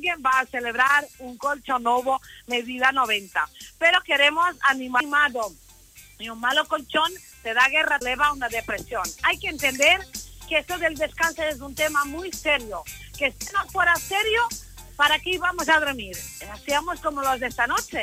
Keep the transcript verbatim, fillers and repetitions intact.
alguien va a celebrar un colchón nuevo medida noventa. Pero queremos animado. Y un malo colchón te da guerra, te eleva una depresión. Hay que entender que esto del descanso es un tema muy serio. Que si no fuera serio, ¿para qué íbamos a dormir? Hacíamos como los de esta noche.